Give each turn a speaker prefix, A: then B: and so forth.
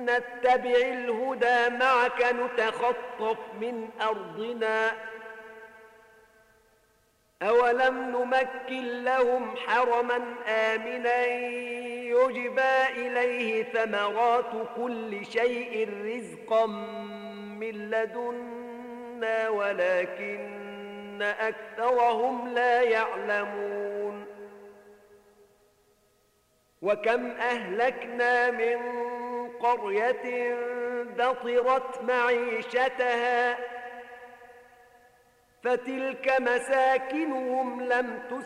A: نتبع الهدى معك نتخطف من أرضنا أولم نمكن لهم حرما آمنا يجبى إليه ثمرات كل شيء رزقا من لدنا ولكن أكثرهم لا يعلمون وكم أهلكنا من قرية بطرت معيشتها فتلك مساكنهم لم تسكن